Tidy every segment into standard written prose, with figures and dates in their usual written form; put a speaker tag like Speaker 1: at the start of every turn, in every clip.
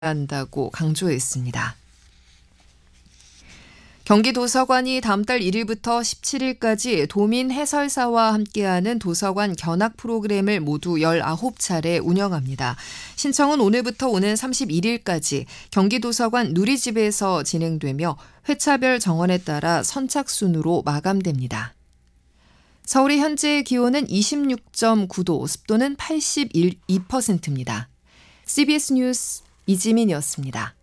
Speaker 1: 한다고 강조했습니다. 경기도서관이 다음 달 1일부터 17일까지 도민 해설사와 함께하는 도서관 견학 프로그램을 모두 19차례 운영합니다. 신청은 오늘부터 오는 31일까지 경기도서관 누리집에서 진행되며 회차별 정원에 따라 선착순으로 마감됩니다. 서울의 현재 기온은 26.9도, 습도는 82%입니다. CBS 뉴스 이지민이었습니다.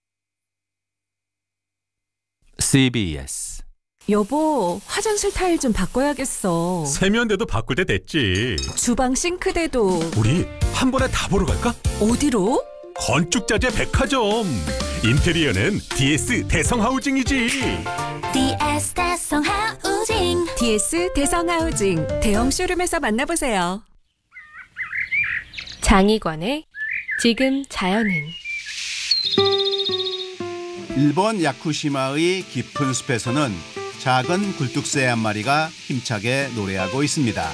Speaker 2: CBS.
Speaker 3: 여보, 화장실 타일 좀 바꿔야겠어.
Speaker 4: 세면대도 바꿀 때 됐지.
Speaker 3: 주방 싱크대도.
Speaker 4: 우리 한 번에 다 보러 갈까?
Speaker 3: 어디로?
Speaker 4: 건축자재 백화점. 인테리어는 DS 대성하우징이지.
Speaker 5: DS 대성하우징.
Speaker 3: DS 대성하우징 대형 쇼룸에서 만나보세요.
Speaker 6: 장희관의 지금 자연은.
Speaker 7: 일본 야쿠시마의 깊은 숲에서는 작은 굴뚝새 한 마리가 힘차게 노래하고 있습니다.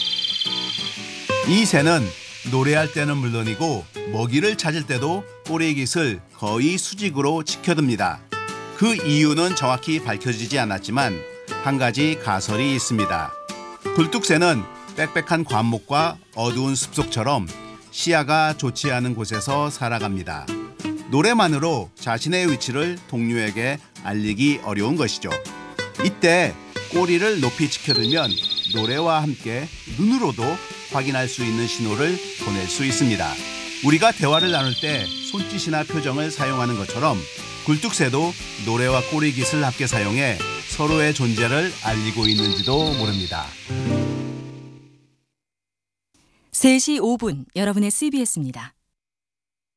Speaker 7: 이 새는 노래할 때는 물론이고 먹이를 찾을 때도 꼬리깃을 거의 수직으로 지켜듭니다. 그 이유는 정확히 밝혀지지 않았지만 한 가지 가설이 있습니다. 굴뚝새는 빽빽한 관목과 어두운 숲속처럼 시야가 좋지 않은 곳에서 살아갑니다. 노래만으로 자신의 위치를 동료에게 알리기 어려운 것이죠. 이때 꼬리를 높이 지켜들면 노래와 함께 눈으로도 확인할 수 있는 신호를 보낼 수 있습니다. 우리가 대화를 나눌 때 손짓이나 표정을 사용하는 것처럼 굴뚝새도 노래와 꼬리깃을 함께 사용해 서로의 존재를 알리고 있는지도 모릅니다.
Speaker 8: 3시 5분 여러분의 CBS입니다.